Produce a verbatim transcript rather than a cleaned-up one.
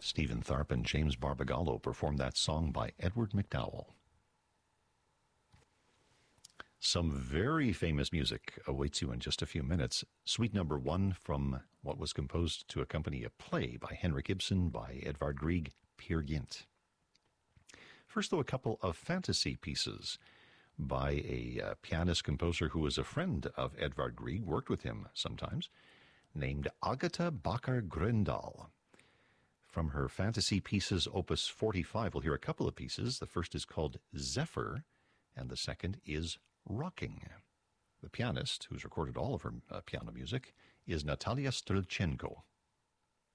Stephen Tharp and James Barbagallo performed that song by Edward McDowell. Some very famous music awaits you in just a few minutes. Suite number one from what was composed to accompany a play by Henrik Ibsen by Edvard Grieg, Peer Gynt. First, though, a couple of fantasy pieces by a uh, pianist-composer who was a friend of Edvard Grieg, worked with him sometimes, named Agatha Bakker-Grøndahl. From her fantasy pieces, Opus forty-five, we'll hear a couple of pieces. The first is called Zephyr, and the second is Rocking. The pianist, who's recorded all of her uh, piano music, is Natalia Strelchenko.